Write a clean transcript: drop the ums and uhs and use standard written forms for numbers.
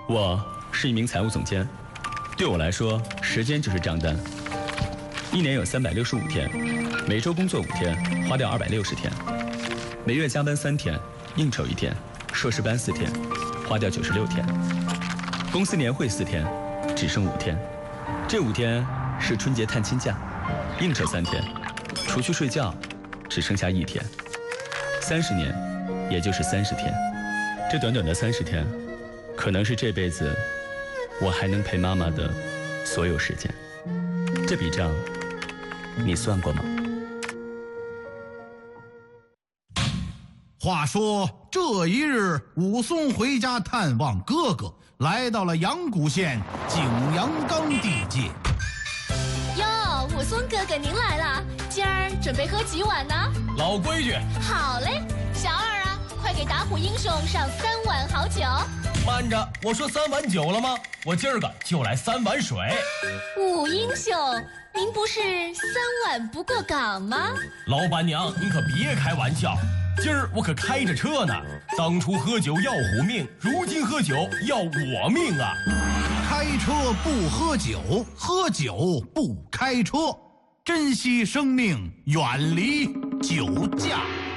我是一名财务总监，对我来说，时间就是账单。一年有365天，每周工作5天，花掉260天；每月加班3天，应酬1天，硕士班4天，花掉96天；公司年会4天，只剩5天。这5天是春节探亲假，应酬3天，除去睡觉，只剩下1天。30年，也就是30天。这短短的30天，可能是这辈子我还能陪妈妈的所有时间。这笔账，你算过吗？ 话说这一日，武松回家探望哥哥，来到了阳谷县景阳冈地界。 哟，武松哥哥您来了，今儿准备喝几碗呢？ 老规矩。 好嘞，小二啊，快给打虎英雄上3碗好酒。 慢着，我说3碗酒了吗？我今儿个就来3碗水。 武英雄，您不是3碗不过岗吗？ 老板娘，您可别开玩笑，今儿我可开着车呢。当初喝酒要虎命，如今喝酒要我命啊！ 开车不喝酒，喝酒不开车，珍惜生命，远离酒驾。